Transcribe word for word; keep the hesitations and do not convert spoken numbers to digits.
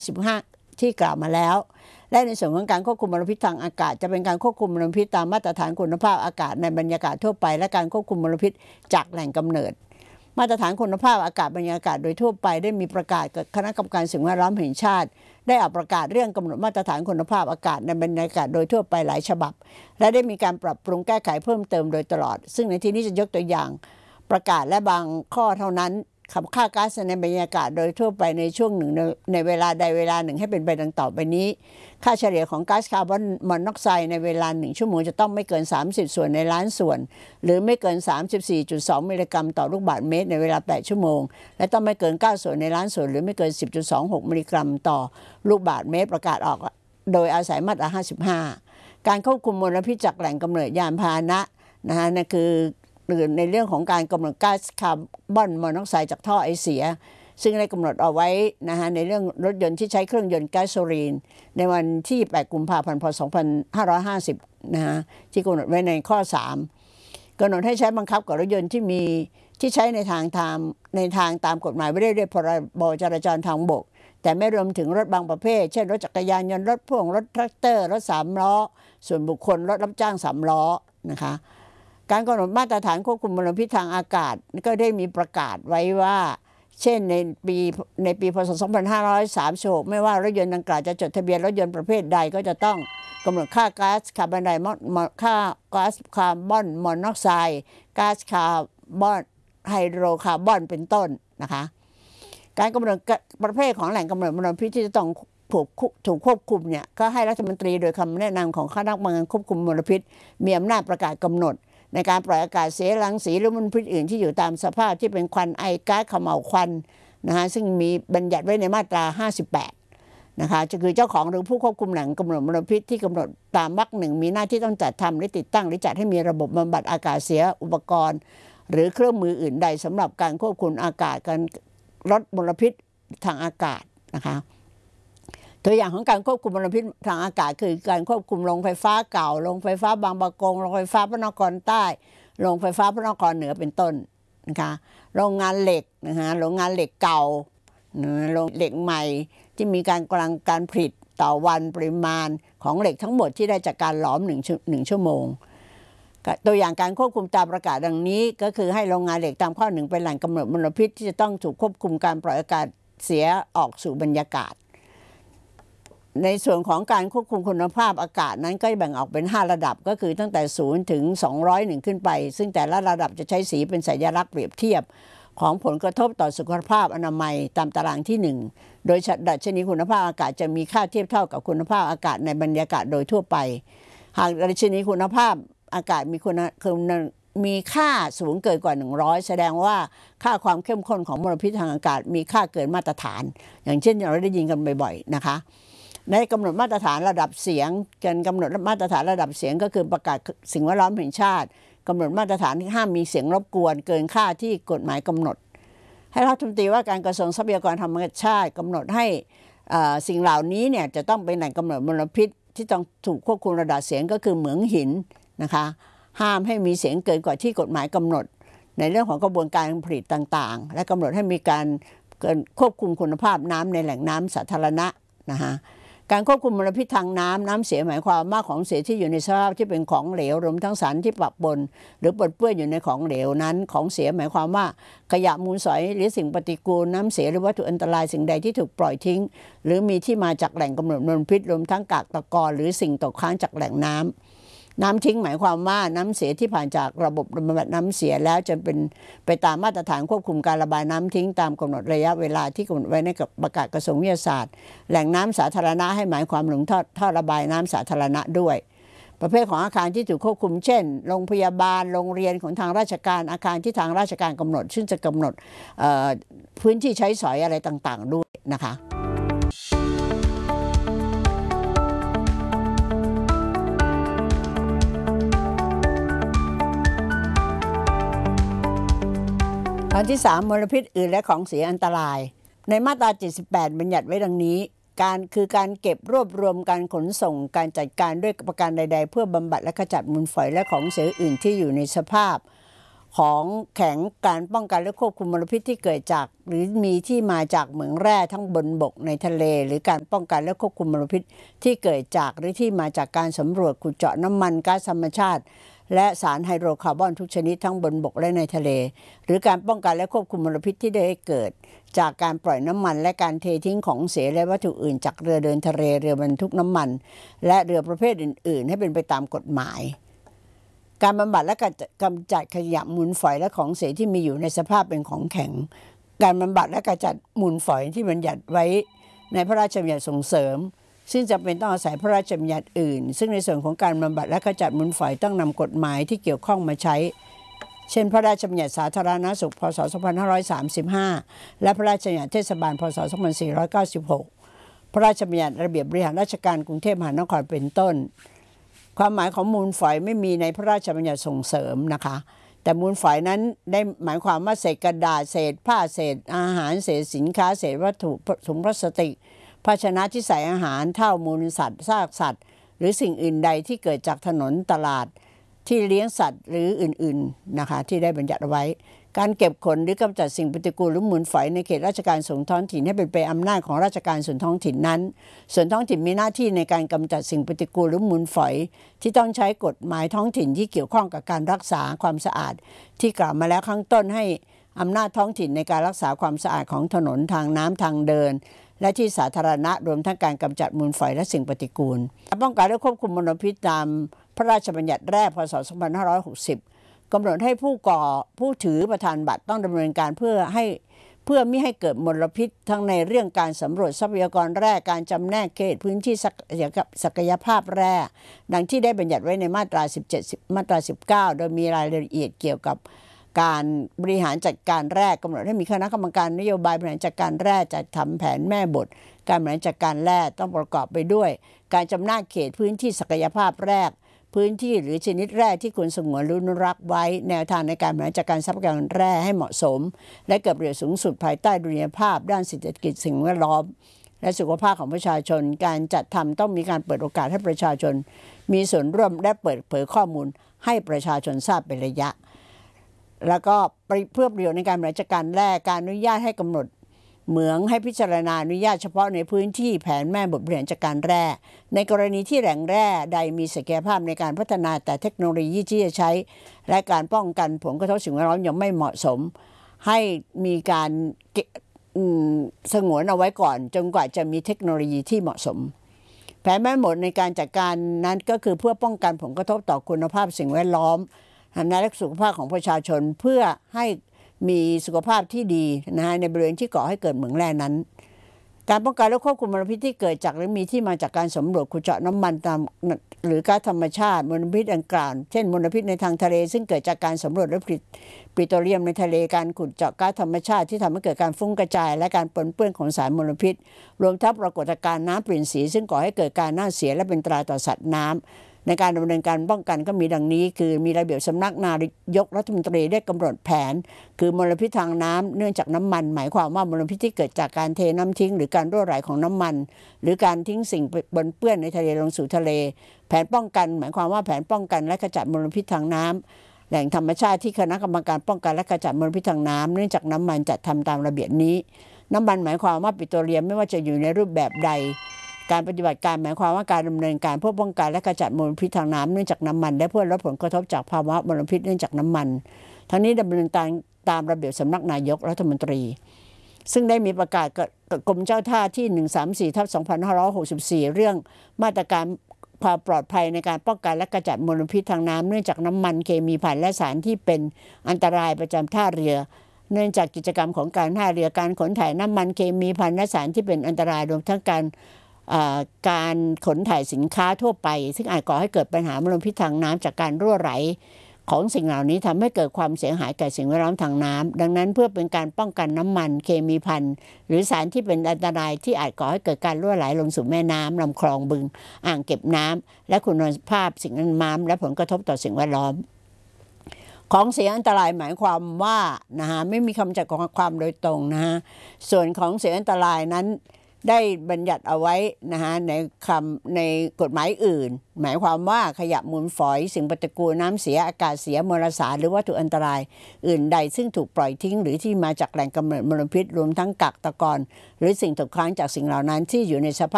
สิบห้าที่กล่าวมาแล้วและในส่วนของการควบคุมมลพิษทางอากาศจะเป็นการควบคุมมลพิษตามมาตรฐานคุณภาพอากาศในบรรยากาศทั่วไปและการควบคุมมลพิษจากแหล่งกำเนิดมาตรฐานคุณภาพอากาศบรรยากาศโดยทั่วไปได้มีประกาศกับคณะกรรมการสิ่งแวดล้อมแห่งชาติได้ออกประกาศเรื่องกำหนดมาตรฐานคุณภาพอากาศในบรรยากาศโดยทั่วไปหลายฉบับและได้มีการปรับปรุงแก้ไขเพิ่มเติมโดยตลอดซึ่งในที่นี้จะยกตัวอย่างประกาศและบางข้อเท่านั้นขับค่าก๊าซในบรรยากาศโดยทั่วไปในช่วงหนึ่งในเวลาใดเวลาหนึ่งให้เป็นไปดังต่อไปนี้ค่าเฉลี่ยของก๊าซคาร์บอนมอนอกไซด์ในเวลาหนึ่งชั่วโมงจะต้องไม่เกินสามสิบส่วนในล้านส่วนหรือไม่เกิน สามสิบสี่จุดสอง มิลลิกรัมต่อลูกบาศก์เมตรในเวลาแปดชั่วโมงและต้องไม่เกินเก้าส่วนในล้านส่วนหรือไม่เกิน สิบจุดสองหก มิลลิกรัมต่อลูกบาศก์เมตรประกาศออกโดยอาศัยมาตราห้าสิบห้าการควบคุมมลพิษจากแหล่งกำเนิดยานพาหนะนะฮะนั่นคือในเรื่องของการกำหนดก๊าซคาร์บอนมอนอกไซด์จากท่อไอเสียซึ่งได้กำหนดเอาไว้นะฮะในเรื่องรถยนต์ที่ใช้เครื่องยนต์แก๊สโซลีนในวันที่แปดกุมภาพันธ์พ.สองพันห้าร้อยห้าสิบนะฮะที่กำหนดไว้ในข้อสามกำหนดให้ใช้บังคับกับรถยนต์ที่มีที่ใช้ในทางตามในทางตามกฎหมายไว้ด้วยพรบจราจรทางบกแต่ไม่รวมถึงรถบางประเภทเช่นรถจักรยานยนต์รถพ่วงรถแทรกเตอร์รถสามล้อส่วนบุคคลรถรับจ้างสามล้อนะคะการกำหนดมาตรฐานควบคุมมลพิษทางอากาศก็ได้มีประกาศไว้ว่าเช่นในปีในปีพ.ศ. สองพันห้าร้อยสามสิบหกไม่ว่ารถยนต์ดังกล่าวจะจดทะเบียนรถยนต์ประเภทใดก็จะต้องกำหนดค่าก๊าซคาร์บอนไดออกไซด์ค่าก๊าซคาร์บอนมอนอกไซด์ก๊าซคาร์บอนไฮโดรคาร์บอนเป็นต้นนะคะการกำหนดประเภทของแหล่งกำเนิดมลพิษที่จะต้องถูกถูกควบคุมเนี่ยก็ให้รัฐมนตรีโดยคำแนะนำของคณะกรรมการควบคุมมลพิษมีอำนาจประกาศกำหนดในการปล่อยอากาศเสียรังสีหรือมลพิษอื่นที่อยู่ตามสภาพที่เป็นควันไอก๊าซเขม่าวควันนะฮะซึ่งมีบัญญัติไว้ในมาตราห้าสิบแปดนะคะจะคือเจ้าของหรือผู้ควบคุมแหล่งกำเนิดมลพิษที่กำหนดตามวรรคหนึ่งมีหน้าที่ต้องจัดทำหรือติดตั้งหรือจัดให้มีระบบบำบัดอากาศเสียอุปกรณ์หรือเครื่องมืออื่นใดสำหรับการควบคุมอากาศการลดมลพิษทางอากาศนะคะตัวอย่างของการควบคุมมลพิษทางอากาศคือการควบคุมโรงไฟฟ้าเก่าโรงไฟฟ้าบางปะกงโรงไฟฟ้าพระนครใต้โรงไฟฟ้าพระนครเหนือเป็นต้นนะคะโรงงานเหล็กนะคะโรงงานเหล็กเก่าโรงเหล็กใหม่ที่มีการกำลังการผลิตต่อวันปริมาณของเหล็กทั้งหมดที่ได้จากการหลอมหนึ่งหนึ่งชั่วโมงตัวอย่างการควบคุมตามประกาศดังนี้ก็คือให้โรงงานเหล็กตามข้อหนึ่งเป็นแหล่งกำเนิดมลพิษที่จะต้องถูกควบคุมการปล่อยอากาศเสียออกสู่บรรยากาศในส่วนของการควบคุมคุณภาพอากาศนั้นก็แบ่งออกเป็นห้าระดับก็คือตั้งแต่ศูนย์ถึงสองร้อยหนึ่งขึ้นไปซึ่งแต่ละระดับจะใช้สีเป็นสัญลักษณ์เปรียบเทียบของผลกระทบต่อสุขภาพอนามัยตามตารางที่หนึ่งโดยดัชนีคุณภาพอากาศจะมีค่าเทียบเท่ากับคุณภาพอากาศในบรรยากาศโดยทั่วไปหากดัชนีคุณภาพอากาศมีคุณมีค่าสูงเกินกว่าหนึ่งร้อยแสดงว่าค่าความเข้มข้นของมลพิษทางอากาศมีค่าเกินมาตรฐานอย่างเช่นเราได้ยินกันบ่อยๆนะคะในกำหนดมาตรฐานระดับเสียงการกำหนดมาตรฐานระดับเสียงก็คือประกาศสิ่งแวดล้อมแห่งชาติกำหนดมาตรฐานที่ห้ามมีเสียงรบกวนเกินค่าที่กฎหมายกำหนดให้รัฐมนตรีว่าการกระทรวงทรัพยากรธรรมชาติกำหนดให้สิ่งเหล่านี้เนี่ยจะต้องเป็นแหล่งกำเนิดมลพิษที่ต้องถูกควบคุมระดับเสียงก็คือเหมืองหินนะคะห้ามให้มีเสียงเกินกว่าที่กฎหมายกำหนดในเรื่องของกระบวนการผลิตต่างๆและกำหนดให้มีการควบคุมคุณภาพน้ำในแหล่งน้ำสาธารณะนะคะการควบคุมมลพิษทางน้ำน้ำเสียหมายความว่าของเสียที่อยู่ในสภาพที่เป็นของเหลวรวมทั้งสารที่ปะปนหรือปนเปื้อนอยู่ในของเหลวนั้นของเสียหมายความว่าขยะมูลฝอยหรือสิ่งปฏิกูลน้ำเสียหรือวัตถุอันตรายสิ่งใดที่ถูกปล่อยทิ้งหรือมีที่มาจากแหล่งกำเนิดมลพิษรวมทั้งกากตะกอนหรือสิ่งตกค้างจากแหล่งน้ำน้ำทิ้งหมายความว่าน้ำเสียที่ผ่านจากระบบบำบัดน้ำเสียแล้วจะเป็นไปตามมาตรฐานควบคุมการระบายน้ำทิ้งตามกำหนดระยะเวลาที่กำหนดไว้ในประกาศกระทรวงวิทยาศาสตร์แหล่งน้ำสาธารณะให้หมายความถึงท่อท่อระบายน้ำสาธารณะด้วยประเภทของอาคารที่ถูกควบคุมเช่นโรงพยาบาลโรงเรียนของทางราชการอาคารที่ทางราชการกำหนดซึ่งจะกำหนดพื้นที่ใช้สอยอะไรต่างๆด้วยนะคะอันที่สามมลพิษอื่นและของเสียอันตรายในมาตราเจ็ดสิบแปดบัญญัติไว้ดังนี้การคือการเก็บรวบรวมการขนส่งการจัดการด้วยประการใดๆเพื่อบำบัดและขจัดมูลฝอยและของเสียอื่นที่อยู่ในสภาพของแข็งการป้องกันและควบคุมมลพิษที่เกิดจากหรือมีที่มาจากเหมืองแร่ทั้งบนบกในทะเลหรือการป้องกันและควบคุมมลพิษที่เกิดจากหรือที่มาจากการสำรวจขุดเจาะน้ำมันก๊าซธรรมชาติและสารไฮโดรคาร์บอนทุกชนิดทั้งบนบกและในทะเลหรือการป้องกันและควบคุมมลพิษที่ได้เกิดจากการปล่อยน้ำมันและการเททิ้งของเสียและวัตถุอื่นจากเรือเดินทะเลเรือบรรทุกน้ำมันและเรือประเภทอื่นๆให้เป็นไปตามกฎหมายการบำบัดและกำจัดขยะมูลฝอยและของเสียที่มีอยู่ในสภาพเป็นของแข็งการบำบัดและกำจัดมูลฝอยที่บัญญัติไว้ในพระราชบัญญัติส่งเสริมซึ่งจำเป็นต้องอาศัยพระราชบัญญัติอื่นซึ่งในส่วนของการบำบัดและกำจัดมูลฝอยต้องนำกฎหมายที่เกี่ยวข้องมาใช้เช่นพระราชบัญญัติสาธารณสุขพ.ศ. สองพันห้าร้อยสามสิบห้าและพระราชบัญญัติเทศบาลพ.ศ. สองพันสี่ร้อยเก้าสิบหกพระราชบัญญัติระเบียบบริหารราชการกรุงเทพมหานครเป็นต้นความหมายของมูลฝอยไม่มีในพระราชบัญญัติส่งเสริมนะคะแต่มูลฝอยนั้นได้หมายความว่าเศษกระดาษเศษผ้าเศษอาหารเศษสินค้าเศษวัตถุถุงพลาสติกภาชนะที่ใส่อาหารเท่ามูลสัตว์ซากสัตว์หรือสิ่งอื่นใดที่เกิดจากถนนตลาดที่เลี้ยงสัตว์หรืออื่นๆนะคะที่ได้บัญญัติไว้การเก็บขนหรือกำจัดสิ่งปฏิกูลหรือมูลฝอยในเขตราชการส่วนท้องถิ่นให้เป็นไปอำนาจของราชการส่วนท้องถิ่นนั้นส่วนท้องถิ่นมีหน้าที่ในการกำจัดสิ่งปฏิกูลหรือมูลฝอยที่ต้องใช้กฎหมายท้องถิ่นที่เกี่ยวข้องกับการรักษาความสะอาดที่กล่าวมาแล้วข้างต้นให้อำนาจท้องถิ่นในการรักษาความสะอาดของถนนทางน้ำทางเดินและที่สาธารณะรวมทั้งการกำจัดมูลฝอยและสิ่งปฏิกูลการป้องกันและควบคุมมลพิษตามพระราชบัญญัติแรกพ.ศ. สองพันห้าร้อยหกสิบกำหนดให้ผู้ก่อผู้ถือประธานบัตรต้องดำเนินการเพื่อให้เพื่อไม่ให้เกิดมลพิษทั้งในเรื่องการสำรวจทรัพยากรแร่การจำแนกเขตพื้นที่ศักยภาพแร่ดังที่ได้บัญญัติไว้ในมาตราสิบเจ็ดมาตราสิบเก้าโดยมีรายละเอียดเกี่ยวกับการบริหารจัดการแร่กำหนดให้มีคณะกรรมการนโยบายบริหารจัดการแร่จัดทำแผนแม่บทการบริหารจัดการแร่ต้องประกอบไปด้วยการจำแนกเขตพื้นที่ศักยภาพแร่พื้นที่หรือชนิดแร่ที่ควรสงวนหรืออนุรักษ์ไว้แนวทางในการบริหารจัดการทรัพยากรแร่ให้เหมาะสมและเกิดประโยชน์สูงสุดภายใต้ดุลยภาพด้านเศรษฐกิจสิ่งแวดล้อมและสุขภาพของประชาชนการจัดทำต้องมีการเปิดโอกาสให้ประชาชนมีส่วนร่วมและเปิดเผยข้อมูลให้ประชาชนทราบเป็นระยะแล้วก็เพื่อประโยชน์ในการบริหารจัดการแร่การอนุญาตให้กำหนดเหมืองให้พิจารณาอนุญาตเฉพาะในพื้นที่แผนแม่บทบริหารจัดการแร่ในกรณีที่แหล่งแร่ใดมีศักยภาพในการพัฒนาแต่เทคโนโลยีที่จะใช้และการป้องกันผลกระทบสิ่งแวดล้อมยังไม่เหมาะสมให้มีการสงวนเอาไว้ก่อนจนกว่าจะมีเทคโนโลยีที่เหมาะสมแผนแม่บทในการจัดการนั้นก็คือเพื่อป้องกันผลกระทบต่อคุณภาพสิ่งแวดล้อมและสุขภาพของประชาชนเพื่อให้มีสุขภาพที่ดีนะฮะในบริเวณที่ก่อให้เกิดเหมืองแร่นั้นการป้องกันและควบคุมมลพิษที่เกิดจากหรือมีที่มาจากการสำรวจขุดเจาะน้ำมันตามหรือก๊าซธรรมชาติมลพิษดังกล่าวเช่นมลพิษในทางทะเลซึ่งเกิดจากการสำรวจและผลิตปิโตรเลียมในทะเลการขุดเจาะก๊าซธรรมชาติที่ทำให้เกิดการฟุ้งกระจายและการปนเปื้อนของสารมลพิษรวมทั้งปรากฏการณ์น้ำเปลี่ยนสีซึ่งก่อให้เกิดการน่าเสียและเป็นอันตรายต่อสัตว์น้ำในการดำเนินการป้องกันก็มีดังนี้คือมีระเบียบสำนักนายกรัฐมนตรีได้กำหนดแผนคือมลพิษทางน้ำเนื่องจากน้ำมันหมายความว่ามลพิษที่เกิดจากการเทน้ำทิ้งหรือการรั่วไหลของน้ำมันหรือการทิ้งสิ่งปนเปื้อนในทะเลลงสู่ทะเลแผนป้องกันหมายความว่าแผนป้องกันและขจัดมลพิษทางน้ำแหล่งธรรมชาติที่คณะกรรมการป้องกันและขจัดมลพิษทางน้ำเนื่องจากน้ำมันจัดทำตามระเบียบนี้น้ำมันหมายความว่าปิโตรเลียมไม่ว่าจะอยู่ในรูปแบบใดการปฏิบัติการหมายความว่าการดำเนินการเพื่อป้องกันและขจัดมลพิษทางน้ำเนื่องจากน้ำมันและเพื่อลดผลกระทบจากภาวะมลพิษเนื่องจากน้ำมันทั้งนี้ดำเนินการตามระเบียบสำนักนายกรัฐมนตรีซึ่งได้มีประกาศกับกรมเจ้าท่าที่หนึ่งร้อยสามสิบสี่ทับสองพันห้าร้อยหกสิบสี่เรื่องมาตรการความปลอดภัยในการป้องกันและขจัดมลพิษทางน้ำเนื่องจากน้ำมันเคมีภัณฑ์และสารที่เป็นอันตรายประจำท่าเรือเนื่องจากกิจกรรมของการท่าเรือการขนถ่ายน้ำมันเคมีภัณฑ์และสารที่เป็นอันตรายรวมทั้งการการขนถ่ายสินค้าทั่วไปซึ่งอาจก่อให้เกิดปัญหามลพิษทางน้ำจากการรั่วไหลของสิ่งเหล่านี้ทำให้เกิดความเสียหายแก่สิ่งแวดล้อมทางน้ำดังนั้นเพื่อเป็นการป้องกันน้ำมันเคมีภัณฑ์หรือสารที่เป็นอันตรายที่อาจก่อให้เกิดการรั่วไหลลงสู่แม่น้ำลำคลองบึงอ่างเก็บน้ำและคุณภาพสิ่งแวดล้อมและผลกระทบต่อสิ่งแวดล้อมของเสียอันตรายหมายความว่านะฮะไม่มีคำจำกัดความโดยตรงนะฮะส่วนของเสียอันตรายนั้นได้บัญญัติเอาไว้นะฮะในคำในกฎหมายอื่นหมายความว่าขยะมูลฝอยสิ่งปฏิกูลน้ำเสียอากาศเสียมลสารหรือวัตถุอันตรายอื่นใดซึ่งถูกปล่อยทิ้งหรือที่มาจากแหล่งกำเนิดมลพิษรวมทั้งกักตะกอนหรือสิ่งตกค้างจากสิ่งเหล่านั้นที่อยู่ในสภาพ